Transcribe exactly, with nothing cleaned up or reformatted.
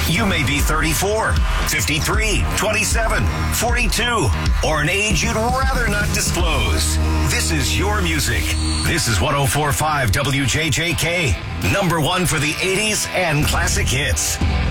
You may be thirty-four, fifty-three, twenty-seven, forty-two, or an age you'd rather not disclose. This is your music. This is one oh four point five W J J K, number one for the eighties and classic hits.